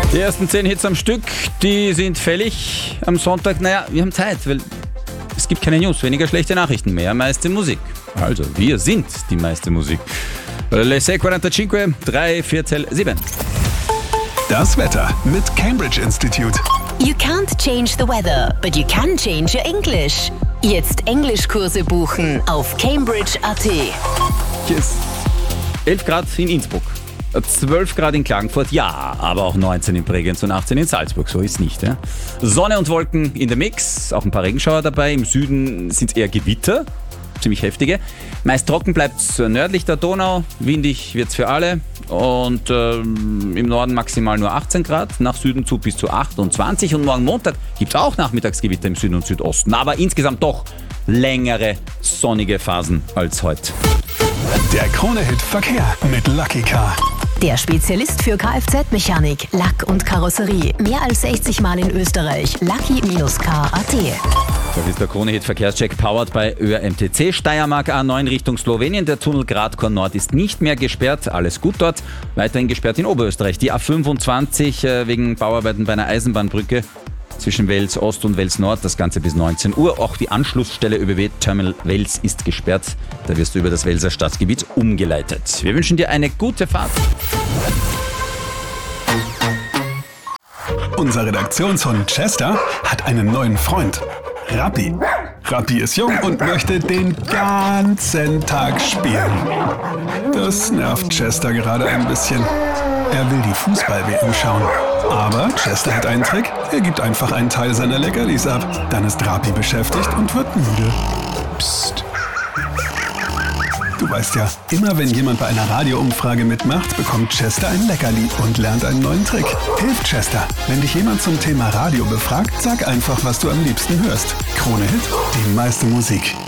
Die ersten 10 Hits am Stück, die sind fällig am Sonntag. Naja, wir haben Zeit, weil es gibt keine News, weniger schlechte Nachrichten, mehr meiste Musik. Also, wir sind die meiste Musik. Le 6:45, 3 Viertel 7. Das Wetter mit Cambridge Institute. You can't change the weather, but you can change your English. Jetzt Englischkurse buchen auf Cambridge.at. Hier ist 11 Grad in Innsbruck, 12 Grad in Klagenfurt, ja, aber auch 19 in Bregenz und 18 in Salzburg, so ist nicht. Ja? Sonne und Wolken in der Mix, auch ein paar Regenschauer dabei. Im Süden sind es eher Gewitter, ziemlich heftige. Meist trocken bleibt es nördlich der Donau, windig wird es für alle. Und im Norden maximal nur 18 Grad, nach Süden zu bis zu 28. Und morgen Montag gibt es auch Nachmittagsgewitter im Süden und Südosten. Aber insgesamt doch längere sonnige Phasen als heute. Der Krone-Hit Verkehr mit Lucky Car. Der Spezialist für Kfz-Mechanik, Lack und Karosserie. Mehr als 60 Mal in Österreich. Lucky-car.at. Das ist der Krone-Hit Verkehrscheck powered bei ÖRMTC. Steiermark A9 Richtung Slowenien. Der Tunnel Gradkorn Nord ist nicht mehr gesperrt. Alles gut dort. Weiterhin gesperrt in Oberösterreich. Die A25 wegen Bauarbeiten bei einer Eisenbahnbrücke zwischen Wels Ost und Wels Nord. Das Ganze bis 19 Uhr. Auch die Anschlussstelle ÖBB Terminal Wels ist gesperrt. Da wirst du über das Welser Stadtgebiet umgeleitet. Wir wünschen dir eine gute Fahrt. Unser Redaktionshund Chester hat einen neuen Freund. Rappi. Rappi ist jung und möchte den ganzen Tag spielen. Das nervt Chester gerade ein bisschen. Er will die Fußball-WM schauen. Aber Chester hat einen Trick. Er gibt einfach einen Teil seiner Leckerlis ab. Dann ist Rappi beschäftigt und wird müde. Psst. Du weißt ja, immer wenn jemand bei einer Radioumfrage mitmacht, bekommt Chester ein Leckerli und lernt einen neuen Trick. Hilf Chester. Wenn dich jemand zum Thema Radio befragt, sag einfach, was du am liebsten hörst. Krone Hit, die meiste Musik.